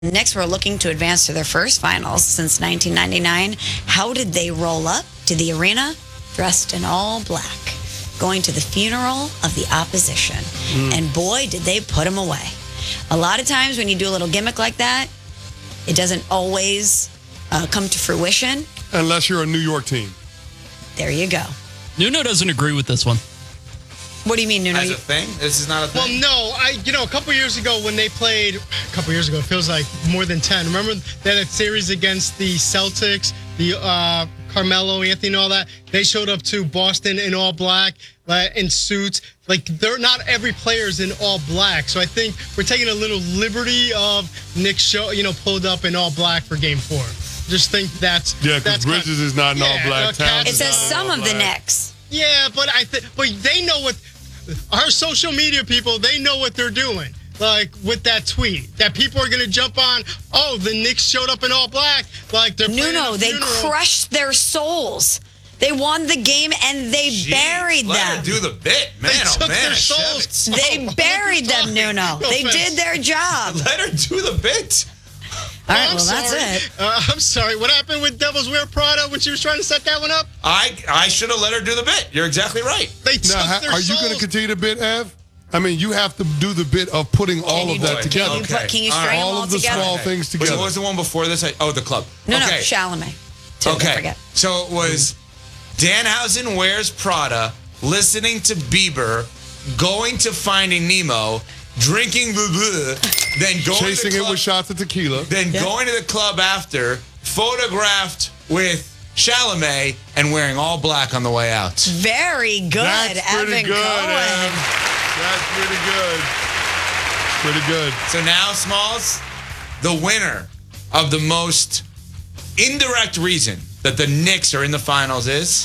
The Knicks were looking to advance to their first finals since 1999. How did they roll up to the arena dressed in all black, going to the funeral of the opposition? And boy, did they put them away. A lot of times when you do a little gimmick like that, it doesn't always come to fruition. Unless you're a New York team. There you go. Nuno doesn't agree with this one. What do you mean, Nuno? As a thing? This is not a thing? Well, no. A couple years ago when they played, it feels like more than 10. Remember that series against the Celtics, the Carmelo Anthony and all that? They showed up to Boston in all black, in suits. Like, they're not every player's in all black. So I think we're taking a little liberty of Knicks pulled up in all black for Game 4. Just think that's... Yeah, because Bridges is not in all black. It says some of the Knicks. Yeah, but but they know what... Our social media people, they know what they're doing. Like, with that tweet, that people are going to jump on, oh, the Knicks showed up in all black. Like, they're No, they crushed their souls. They won the game, and they buried them. Let her do the bit. Man, they took their souls. They buried them, Nuno. They did their job. Let her do the bit. All right, well, that's it. I'm sorry. What happened with Devils Wear Prada when she was trying to set that one up? I should have let her do the bit. You're exactly right. They took their Are you going to continue the bit, Ev? I mean, you have to do the bit of putting all of that together. Can you string them all of the together? small things together. What was the one before this? The club. No, Chalamet. Don't forget. So it was Danhausen Wears Prada, listening to Bieber, going to Finding Nemo, drinking then going chasing to the club, it with shots of tequila, then going to the club after, photographed with Chalamet, and wearing all black on the way out. Very good, That's pretty Evan good, Cohen. That's pretty good. Pretty good. So now, Smalls, the winner of the most indirect reason that the Knicks are in the finals is?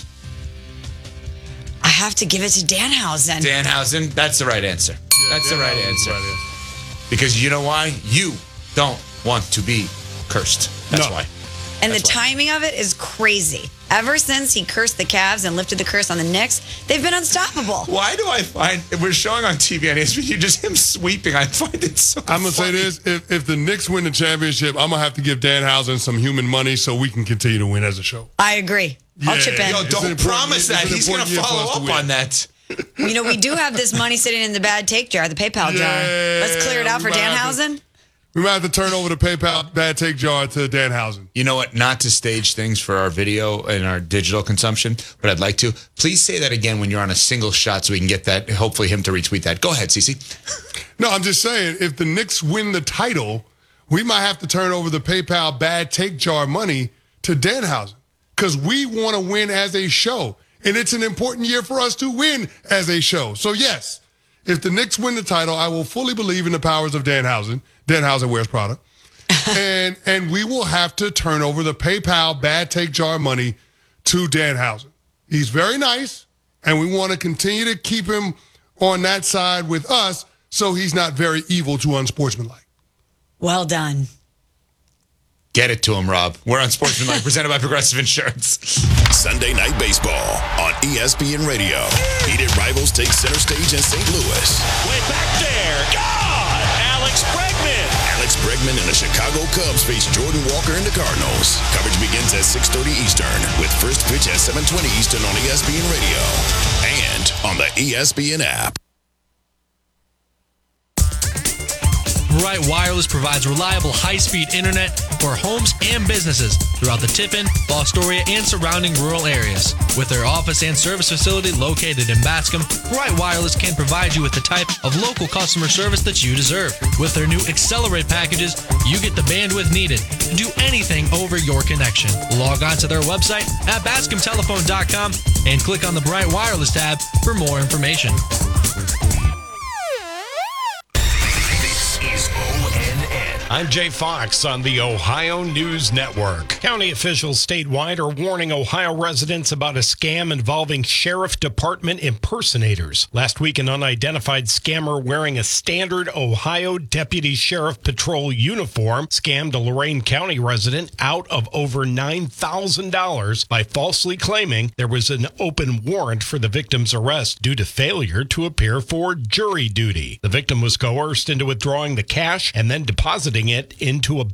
I have to give it to Danhausen. Danhausen, that's the right answer. Yeah, that's the right answer. Because you know why? You don't want to be cursed. That's why. And the timing of it is crazy. Ever since he cursed the Cavs and lifted the curse on the Knicks, they've been unstoppable. Why do I find, we're showing on TV on ESPN, just him sweeping, I find it so I'm going to say this, if the Knicks win the championship, I'm going to have to give Danhausen some human money so we can continue to win as a show. I agree. I'll chip in. Yo, don't promise that. He's going to follow up on that. You know, we do have this money sitting in the bad take jar, the PayPal jar. Let's clear it out for Danhausen. We might have to turn over the PayPal bad take jar to Danhausen. You know what? Not to stage things for our video and our digital consumption, but I'd like to. Please say that again when you're on a single shot so we can get that, hopefully him to retweet that. Go ahead, Cece. No, I'm just saying, if the Knicks win the title, we might have to turn over the PayPal bad take jar money to Danhausen because we want to win as a show. And it's an important year for us to win as a show. So, yes, if the Knicks win the title, I will fully believe in the powers of Danhausen. Danhausen Wears Prada. and we will have to turn over the PayPal bad take jar money to Danhausen. He's very nice, and we want to continue to keep him on that side with us so he's not very evil to unsportsmanlike. Well done. Get it to him, Rob. We're on Sportsmanlike, presented by Progressive Insurance. Sunday Night Baseball on ESPN Radio. Heated rivals take center stage in St. Louis. Way back there. God! Alex Bregman. Alex Bregman and the Chicago Cubs face Jordan Walker and the Cardinals. Coverage begins at 6:30 Eastern with first pitch at 7:20 Eastern on ESPN Radio and on the ESPN app. Bright Wireless provides reliable high-speed internet for homes and businesses throughout the Tiffin, Fostoria, and surrounding rural areas. With their office and service facility located in Bascom, Bright Wireless can provide you with the type of local customer service that you deserve. With their new Accelerate packages, you get the bandwidth needed to do anything over your connection. Log on to their website at bascomtelephone.com and click on the Bright Wireless tab for more information. I'm Jay Fox on the Ohio News Network. County officials statewide are warning Ohio residents about a scam involving Sheriff Department impersonators. Last week, an unidentified scammer wearing a standard Ohio Deputy Sheriff Patrol uniform scammed a Lorain County resident out of over $9,000 by falsely claiming there was an open warrant for the victim's arrest due to failure to appear for jury duty. The victim was coerced into withdrawing the cash and then depositing it into a